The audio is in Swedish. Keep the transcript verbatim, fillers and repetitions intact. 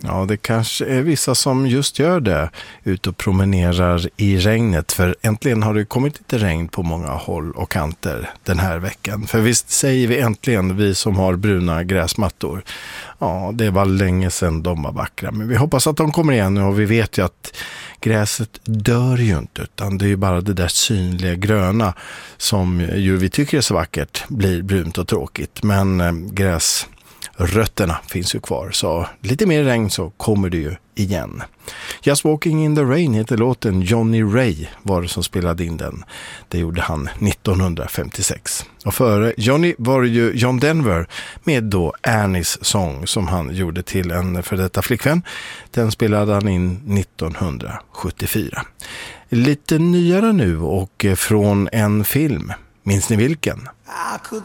Ja, det kanske är vissa som just gör det, ut och promenerar i regnet, för äntligen har det kommit lite regn på många håll och kanter den här veckan. För visst säger vi äntligen, vi som har bruna gräsmattor. Ja, det var länge sedan de var vackra, men vi hoppas att de kommer igen, och vi vet ju att gräset dör ju inte, utan det är ju bara det där synliga gröna som ju vi tycker är så vackert blir brunt och tråkigt, men eh, gräs rötterna finns ju kvar, så lite mer regn så kommer det ju igen. Just Walking in the Rain heter låten. Johnny Ray var det som spelade in den. Det gjorde han nittonhundrafemtiosex. Och före Johnny var det ju John Denver med då Annies sång som han gjorde till en för detta flickvän. Den spelade han in nittonhundrasjuttiofyra. Lite nyare nu och från en film. Minns ni vilken? I could